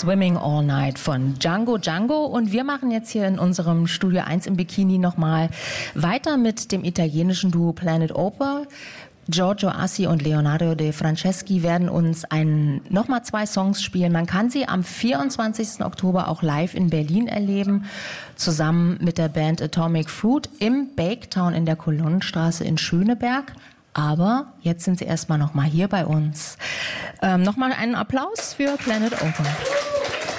Swimming All Night von Django Django. Und wir machen jetzt hier in unserem Studio 1 im Bikini nochmal weiter mit dem italienischen Duo Planet Opera. Giorgio Assi und Leonardo De Franceschi werden uns nochmal 2 Songs spielen. Man kann sie am 24. Oktober auch live in Berlin erleben, zusammen mit der Band Atomic Fruit im Baketown in der Kolonnenstraße in Schöneberg. Aber jetzt sind sie erstmal nochmal hier bei uns. Nochmal einen Applaus für Planet Opera.